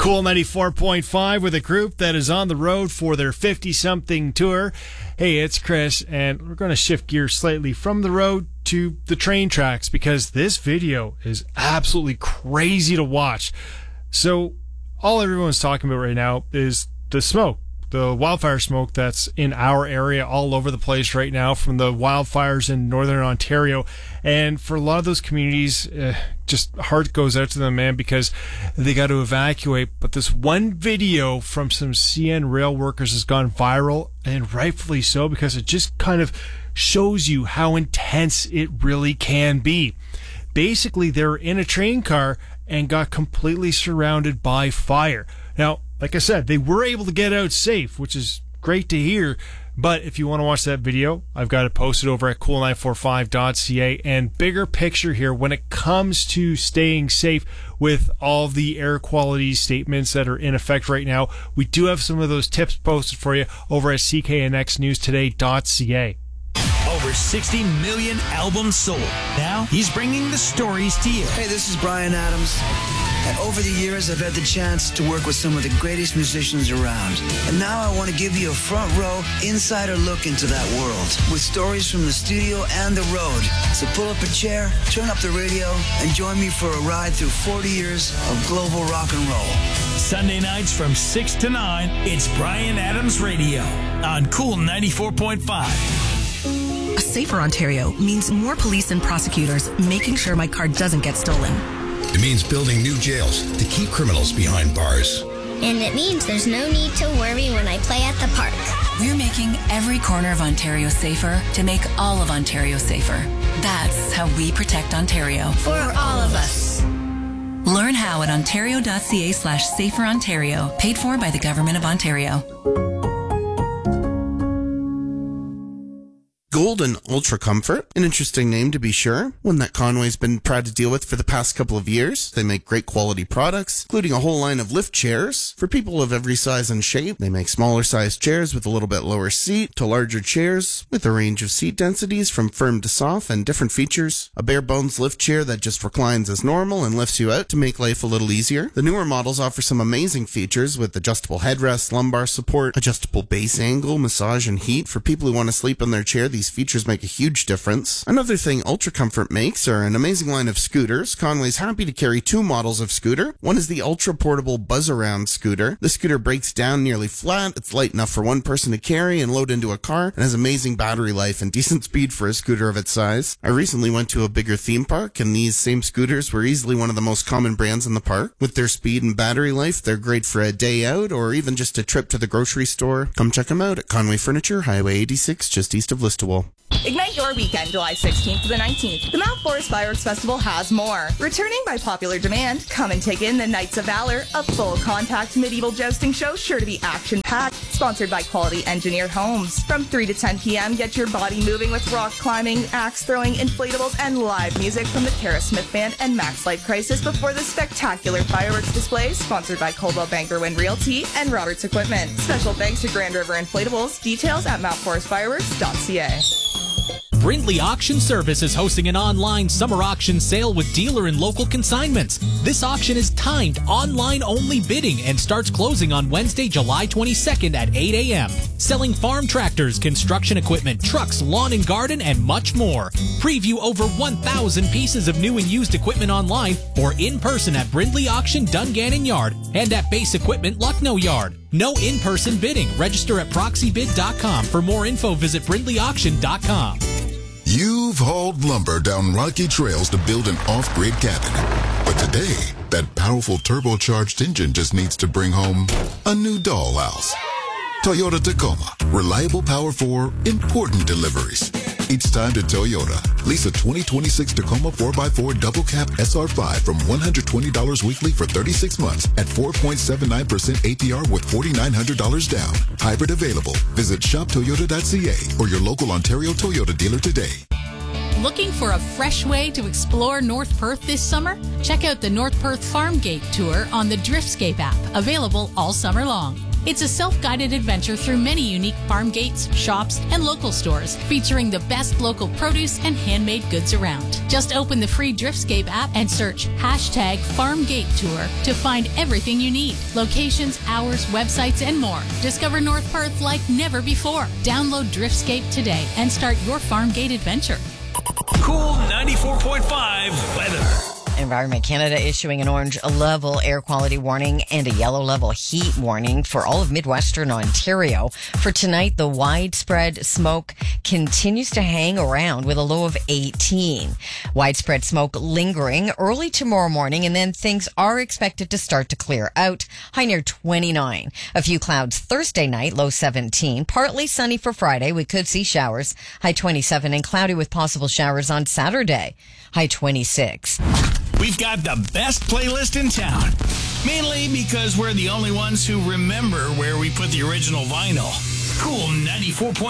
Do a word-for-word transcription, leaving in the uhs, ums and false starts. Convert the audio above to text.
Cool ninety-four point five with a group that is on the road for their fifty-something tour. Hey, it's Chris, and we're going to shift gears slightly from the road to the train tracks because this video is absolutely crazy to watch. So all everyone's talking about right now is the smoke, the wildfire smoke that's in our area all over the place right now from the wildfires in northern Ontario. And for a lot of those communities, uh, just heart goes out to them, man, because they got to evacuate. But this one video from some C N rail workers has gone viral, and rightfully so, because it just kind of shows you how intense it really can be. Basically, they were in a train car and got completely surrounded by fire. Now, like I said, they were able to get out safe, which is great to hear. But if you want to watch that video, I've got it posted over at cool nine forty-five dot c a. And bigger picture here, when it comes to staying safe with all the air quality statements that are in effect right now, we do have some of those tips posted for you over at c k n x news today dot c a. Over sixty million albums sold. Now he's bringing the stories to you. Hey, this is Bryan Adams. And over the years, I've had the chance to work with some of the greatest musicians around. And now I want to give you a front row, insider look into that world with stories from the studio and the road. So pull up a chair, turn up the radio, and join me for a ride through forty years of global rock and roll. Sunday nights from six to nine, it's Bryan Adams Radio on Cool ninety-four point five. A safer Ontario means more police and prosecutors making sure my car doesn't get stolen. It means building new jails to keep criminals behind bars. And it means there's no need to worry when I play at the park. We're making every corner of Ontario safer to make all of Ontario safer. That's how we protect Ontario. For all of us. Learn how at ontario.ca slash safer Ontario. Paid for by the Government of Ontario. Golden Ultra Comfort, an interesting name to be sure, one that Conway's been proud to deal with for the past couple of years. They make great quality products, including a whole line of lift chairs for people of every size and shape. They make smaller sized chairs with a little bit lower seat to larger chairs with a range of seat densities from firm to soft and different features. A bare bones lift chair that just reclines as normal and lifts you out to make life a little easier. The newer models offer some amazing features with adjustable headrests, lumbar support, adjustable base angle, massage and heat. For people who want to sleep in their chair, these features make a huge difference. Another thing Ultra Comfort makes are an amazing line of scooters. Conway's happy to carry two models of scooter. One is the ultra portable Buzz Around scooter. The scooter breaks down nearly flat. It's light enough for one person to carry and load into a car, and has amazing battery life and decent speed for a scooter of its size. I recently went to a bigger theme park, and these same scooters were easily one of the most common brands in the park. With their speed and battery life, they're great for a day out or even just a trip to the grocery store. Come check them out at Conway Furniture, Highway eighty-six, just east of Listowel. Ignite your weekend July sixteenth to the nineteenth. The Mount Forest Fireworks Festival has more. Returning by popular demand, come and take in the Knights of Valor, a full-contact medieval jousting show sure to be action-packed, sponsored by Quality Engineered Homes. From three to ten p.m., get your body moving with rock climbing, axe throwing, inflatables, and live music from the Tara Smith Band and Max Life Crisis before the spectacular fireworks display, sponsored by Coldwell Banker Wind Realty and Roberts Equipment. Special thanks to Grand River Inflatables. Details at mount forest fireworks dot c a. Brindley Auction Service is hosting an online summer auction sale with dealer and local consignments. This auction is timed online-only bidding and starts closing on Wednesday, July twenty-second at eight a.m. Selling farm tractors, construction equipment, trucks, lawn and garden, and much more. Preview over one thousand pieces of new and used equipment online or in person at Brindley Auction, Dungannon Yard, and at Base Equipment, Lucknow Yard. No in-person bidding. Register at proxy bid dot com. For more info, visit brindley auction dot com. You've hauled lumber down rocky trails to build an off-grid cabin. But today, that powerful turbocharged engine just needs to bring home a new dollhouse. Toyota Tacoma. Reliable power for important deliveries. It's time to Toyota. Lease a twenty twenty-six Tacoma four by four Double Cab S R five from one hundred twenty dollars weekly for thirty-six months at four point seven nine percent A P R with four thousand nine hundred dollars down. Hybrid available. Visit shop toyota dot c a or your local Ontario Toyota dealer today. Looking for a fresh way to explore North Perth this summer? Check out the North Perth Farm Gate Tour on the Driftscape app, available all summer long. It's a self-guided adventure through many unique farm gates, shops, and local stores, featuring the best local produce and handmade goods around. Just open the free Driftscape app and search hashtag FarmGate Tour to find everything you need. Locations, hours, websites, and more. Discover North Perth like never before. Download Driftscape today and start your farm gate adventure. Cool ninety-four point five weather. Environment Canada issuing an orange level air quality warning and a yellow level heat warning for all of Midwestern Ontario. For tonight, the widespread smoke continues to hang around with a low of eighteen. Widespread smoke lingering early tomorrow morning, and then things are expected to start to clear out. High near twenty-nine. A few clouds Thursday night, low seventeen. Partly sunny for Friday. We could see showers. High twenty-seven, and cloudy with possible showers on Saturday. High twenty-six. We've got the best playlist in town. Mainly because we're the only ones who remember where we put the original vinyl. Cool ninety-four point five.